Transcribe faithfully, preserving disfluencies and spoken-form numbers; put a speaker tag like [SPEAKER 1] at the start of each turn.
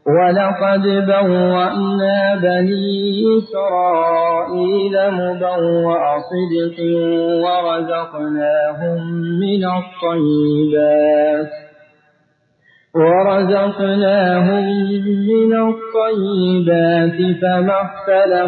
[SPEAKER 1] ولقد بوأنا بني إسرائيل مبوأ صدق ورزقناهم من الطيبات ورزقناهم من الطيبات فما اختلفوا